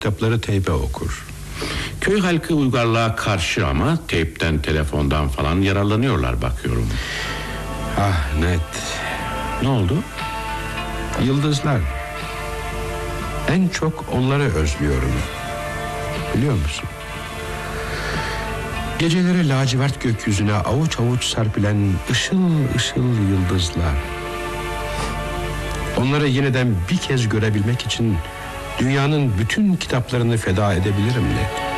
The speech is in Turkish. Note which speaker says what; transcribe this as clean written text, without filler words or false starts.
Speaker 1: kitapları teype okur.
Speaker 2: Köy halkı uygarlığa karşı ama teypten, telefondan falan yararlanıyorlar bakıyorum.
Speaker 1: Ah net.
Speaker 2: Ne oldu?
Speaker 1: Yıldızlar. En çok onları özlüyorum. Biliyor musun? Geceleri lacivert gökyüzüne avuç avuç serpilen ışıl ışıl yıldızlar. Onları yeniden bir kez görebilmek için dünyanın bütün kitaplarını feda edebilirim net.